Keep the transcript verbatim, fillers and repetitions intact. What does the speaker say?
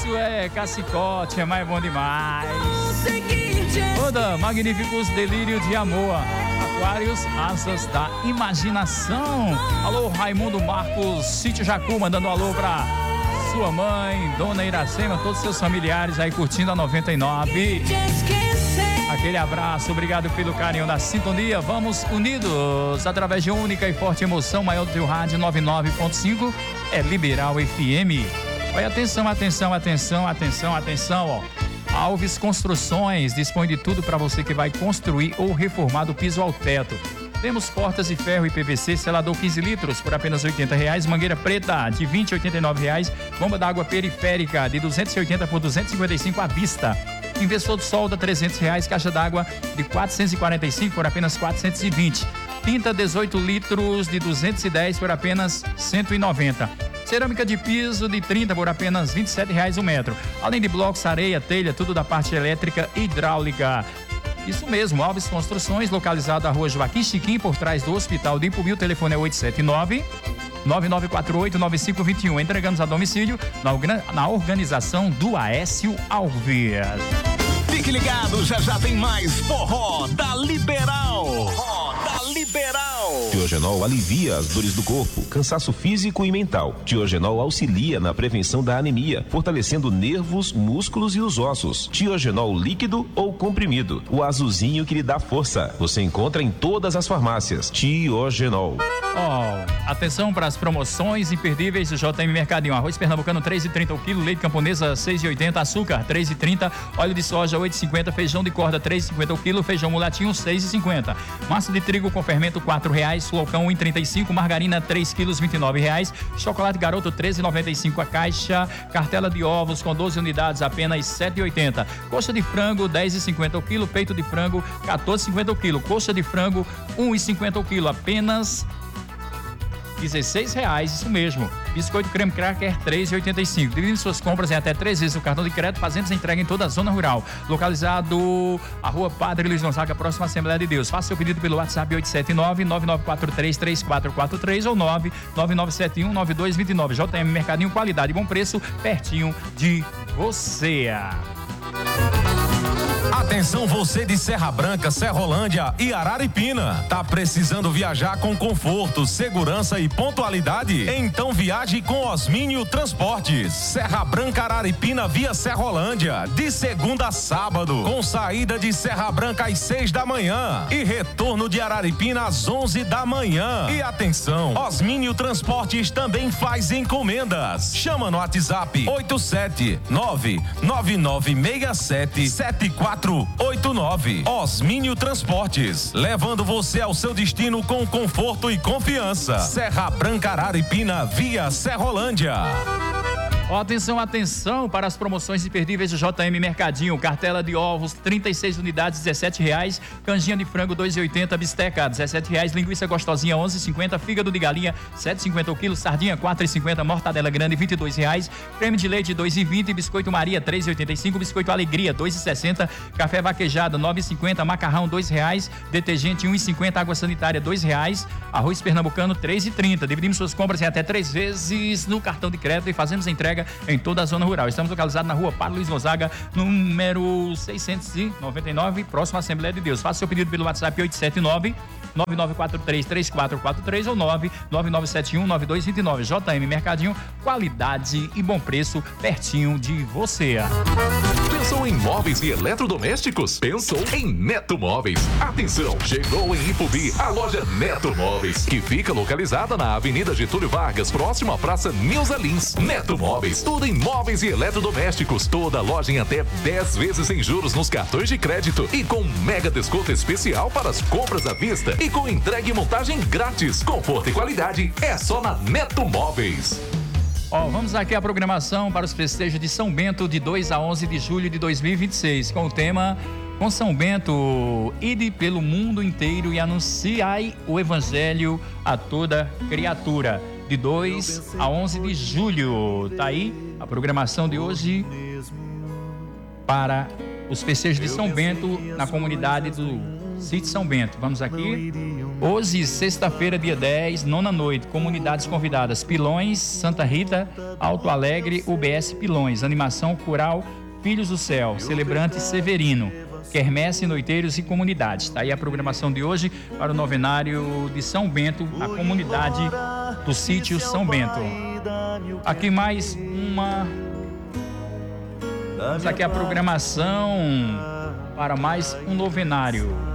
isso é Cacicote, é mais bom demais. Toda Magníficos Delírio de Amor. Aquários, Asas da Imaginação. Alô, Raimundo Marcos, Sítio Jacu, mandando um alô pra sua mãe, Dona Iracema, todos os seus familiares aí curtindo a noventa e nove. Aquele abraço, obrigado pelo carinho da sintonia. Vamos unidos através de única e forte emoção, maior do teu rádio noventa e nove ponto cinco, é Liberal F M. Olha, atenção, atenção, atenção, atenção, atenção, ó. Alves Construções dispõe de tudo para você que vai construir ou reformar do piso ao teto. Temos portas de ferro e P V C, selador quinze litros por apenas oitenta reais, mangueira preta de vinte e oitenta e nove reais, bomba d'água periférica de duzentos e oitenta por duzentos e cinquenta e cinco à vista. Inversor de solda trezentos reais, caixa d'água de quatrocentos e quarenta e cinco por apenas quatrocentos e vinte. Tinta dezoito litros de duzentos e dez por apenas cento e noventa. Cerâmica de piso de trinta por apenas vinte e sete reais o metro. Além de blocos, areia, telha, tudo da parte elétrica e hidráulica. Isso mesmo, Alves Construções, localizado na rua Joaquim Chiquim, por trás do Hospital de Ipubi. O telefone é oito sete nove, nove nove quatro oito, nove cinco dois um. Entregamos a domicílio na, na organização do Aécio Alves. Fique ligado, já já tem mais forró da Liberal. Forró da Liberal. Diogenol alivia as dores do corpo, cansaço físico e mental. Diogenol auxilia na prevenção da anemia, fortalecendo nervos, músculos e os ossos. Diogenol líquido ou comprimido, o azulzinho que lhe dá força. Você encontra em todas as farmácias. Diogenol. Oh, atenção para as promoções imperdíveis do J M Mercadinho. Arroz pernambucano três e trinta o quilo, leite camponesa seis e oitenta, açúcar três e trinta, óleo de soja oito e cinquenta, feijão de corda três e cinquenta o quilo, feijão mulatinho seis e cinquenta, massa de trigo com fermento quatro reais, flocão um e trinta e cinco, margarina três quilos vinte e nove reais, chocolate Garoto treze e noventa e cinco a caixa, cartela de ovos com doze unidades apenas sete e oitenta, coxa de frango dez e cinquenta o quilo, peito de frango quatorze e cinquenta o quilo, coxa de frango um e cinquenta o quilo, apenas dezesseis reais, isso mesmo. Biscoito creme cracker três e oitenta e cinco. Dividindo suas compras em até três vezes o cartão de crédito, fazendo entrega em toda a zona rural. Localizado a rua Padre Luiz Gonzaga, próxima à Assembleia de Deus. Faça seu pedido pelo WhatsApp oito sete nove, nove nove quatro três, três quatro quatro três ou nove nove nove sete um, nove dois dois nove. J M Mercadinho, qualidade e bom preço, pertinho de você. Atenção você de Serra Branca, Serrolândia e Araripina. Tá precisando viajar com conforto, segurança e pontualidade? Então viaje com Osmínio Transportes. Serra Branca, Araripina via Serrolândia, de segunda a sábado, com saída de Serra Branca às seis da manhã e retorno de Araripina às onze da manhã. E atenção, Osmínio Transportes também faz encomendas. Chama no WhatsApp oito sete nove, nove nove seis sete, sete quatro oito nove. Osmínio Transportes, levando você ao seu destino com conforto e confiança. Serra Branca, Araripina via Serrolândia. Oh, atenção, atenção para as promoções imperdíveis do J M Mercadinho. Cartela de ovos, trinta e seis unidades, dezessete reais. Canjinha de frango, dois e oitenta. Bisteca, dezessete reais. Linguiça gostosinha, onze e cinquenta. Fígado de galinha, sete e cinquenta o quilo. Sardinha, quatro e cinquenta. Mortadela grande, vinte e dois reais. Creme de leite, dois e vinte. Biscoito Maria, três e oitenta e cinco. Biscoito Alegria, dois e sessenta. Café vaquejado, nove e cinquenta. Macarrão, dois reais. Detergente, um e cinquenta. Água sanitária, dois reais. Arroz pernambucano, três e trinta. Dividimos suas compras em até três vezes no cartão de crédito e fazemos entrega em toda a zona rural. Estamos localizados na rua Padre Luiz Gonzaga, número seiscentos e noventa e nove, próximo à Assembleia de Deus. Faça seu pedido pelo WhatsApp oito sete nove, nove nove quatro três, três quatro quatro três ou nove nove nove sete um, nove dois dois nove. J M Mercadinho, qualidade e bom preço, pertinho de você. Pensou em móveis e eletrodomésticos? Pensou em Neto Móveis. Atenção, chegou em Ipubi a loja Neto Móveis, que fica localizada na Avenida Getúlio Vargas, próximo à Praça Nilza Lins. Neto Móveis, tudo em móveis e eletrodomésticos. Toda loja em até dez vezes sem juros nos cartões de crédito e com mega desconto especial para as compras à vista e com entrega e montagem grátis. Conforto e qualidade é só na Neto Móveis. Ó, oh, vamos aqui à programação para os festejos de São Bento de dois a onze de julho de dois mil e vinte e seis, com o tema Com São Bento, ide pelo mundo inteiro e anunciai o evangelho a toda criatura. De dois a onze de julho. Tá aí a programação de hoje para os festejos de São Bento na comunidade do Sítio São Bento. Vamos aqui. Hoje, sexta-feira, dia dez, nona noite. Comunidades convidadas: Pilões, Santa Rita, Alto Alegre, U B S Pilões. Animação Coral Filhos do Céu. Celebrante Severino. Quermesse, noiteiros e comunidades. Está aí a programação de hoje para o novenário de São Bento, a comunidade do Sítio São Bento. Aqui mais uma... Vamos aqui a programação para mais um novenário.